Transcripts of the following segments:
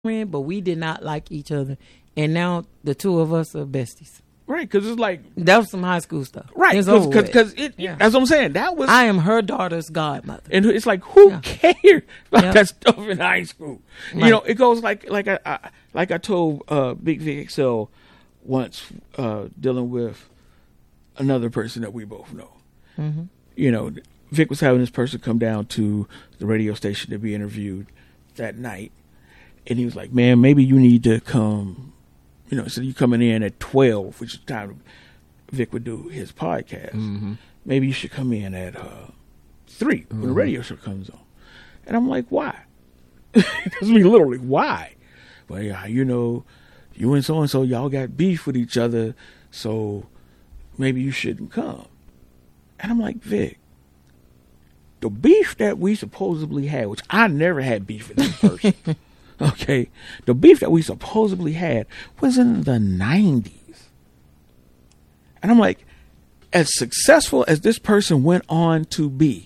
friend, but we did not like each other, and now the two of us are besties. Right, because it's like that was some high school stuff. Right, because that's what I'm saying. That was I am her daughter's godmother, and it's like who cared about that stuff in high school? Right. You know, it goes like I told Big Vic XL once dealing with another person that we both know. Mm-hmm. You know, Vic was having this person come down to the radio station to be interviewed that night, and he was like, "Man, maybe you need to come." You know, so you coming in at 12, which is the time Vic would do his podcast. Mm-hmm. Maybe you should come in at 3 when the radio show comes on. And I'm like, why? That's me literally, why? Well, yeah, you know, you and so y'all got beef with each other, so maybe you shouldn't come. And I'm like, Vic, the beef that we supposedly had, which I never had beef with this person. Okay, the beef that we supposedly had was in the 90s. And I'm like, as successful as this person went on to be,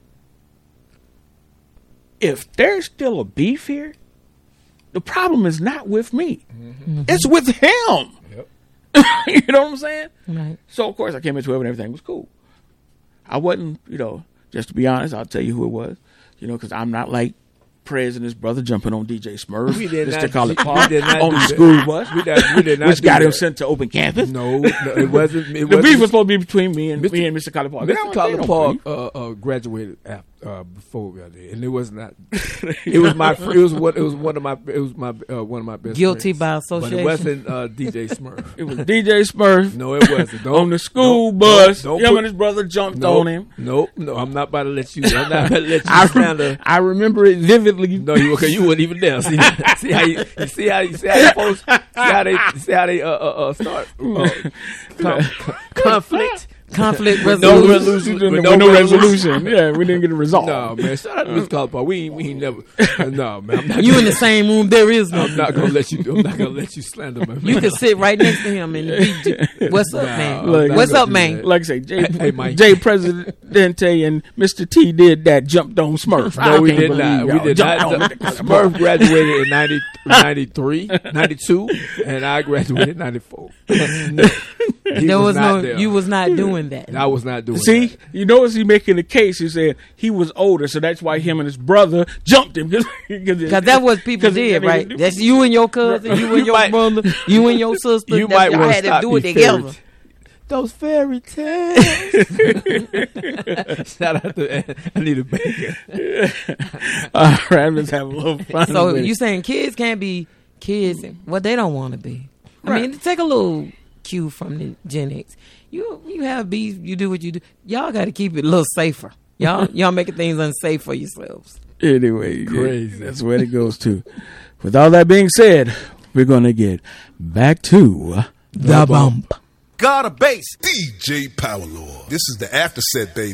if there's still a beef here, the problem is not with me. Mm-hmm. It's with him. Yep. You know what I'm saying? Right. So, of course, I came into it and everything was cool. I wasn't, you know, just to be honest, I'll tell you who it was, you know, because I'm not like Prez and his brother jumping on DJ Smurf, Mr. College Park, on the school bus, we did not which got him sent to open campus. No, it wasn't. The beef was supposed to be between me and Mr. College Park. Mr. College Park graduated before we got there, and it was not. It was my. It was one of my. It was my one of my best. Guilty friends. by association. But it wasn't DJ Smurf. It was DJ Smurf. No, it wasn't. On the school bus, him and his brother jumped on him. No, I'm not about to let you. I'm not about to let you slander. I remember it vividly. No, you wouldn't even there. See how you folks see how they start conflict. Conflict resolution. With no resolution. Yeah, we didn't get a result. No, man. Shout out to Mr. College Park. We ain't never. No, man. I'm not you in the same room. There is no. I'm not gonna let you slander me. You can sit right next to him and be, what's up, man? Like, what's up, man? Like I say, Jay Presidente and Mr. T did that. Jumped on Smurf. No, we did not. We did not. Smurf graduated in 93, 92, and I graduated in 94. There was no. You was not doing that. I was not doing that. See, you notice he making the case. He said he was older, so that's why him and his brother jumped him. Because that's what people did, right? That's you and your cousin, you and your brother, you and your sister. You might want to had to do it together. Those fairy tales. Shout out to Anita Baker. All right, let's have a little fun. So you saying kids can't be kids? What they don't want to be. I mean, take a little cue from the Gen X. You have beef, you do what you do. Y'all got to keep it a little safer. Y'all making things unsafe for yourselves. Anyway, crazy. That's where it goes to. With all that being said, we're going to get back to the bump. God of bass, DJ Power Lord. This is the after set, baby.